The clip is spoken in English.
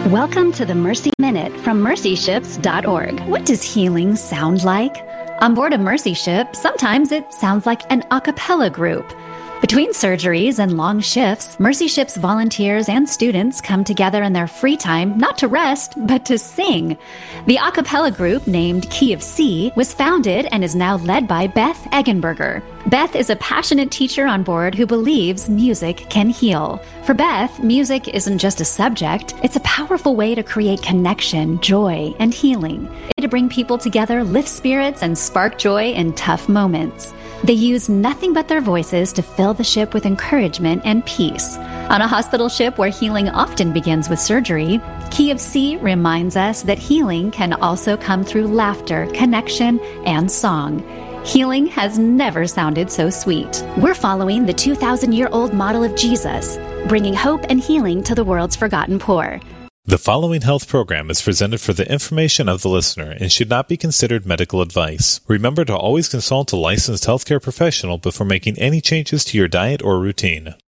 Welcome to the Mercy Minute from mercyships.org. What does healing sound like? On board a Mercy ship, sometimes it sounds like an a cappella group. Between surgeries and long shifts, Mercy Ship's volunteers and students come together in their free time not to rest, but to sing. The a cappella group, named Key of C, was founded and is now led by Beth Eggenberger. Beth is a passionate teacher on board who believes music can heal. For Beth, music isn't just a subject, it's a powerful way to create connection, joy, and healing. To bring people together, lift spirits, and spark joy in tough moments. They use nothing but their voices to fill the ship with encouragement and peace. On a hospital ship where healing often begins with surgery, Key of C reminds us that healing can also come through laughter, connection, and song. Healing has never sounded so sweet. We're following the 2,000-year-old model of Jesus, bringing hope and healing to the world's forgotten poor. The following health program is presented for the information of the listener and should not be considered medical advice. Remember to always consult a licensed healthcare professional before making any changes to your diet or routine.